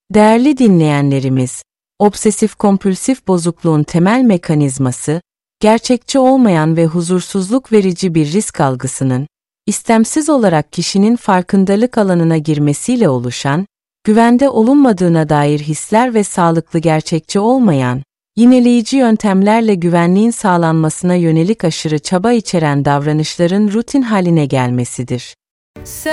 Değerli dinleyenlerimiz, obsesif-kompulsif bozukluğun temel mekanizması, gerçekçi olmayan ve huzursuzluk verici bir risk algısının, istemsiz olarak kişinin farkındalık alanına girmesiyle oluşan, güvende olunmadığına dair hisler ve sağlıklı gerçekçi olmayan, yineleyici yöntemlerle güvenliğin sağlanmasına yönelik aşırı çaba içeren davranışların rutin haline gelmesidir.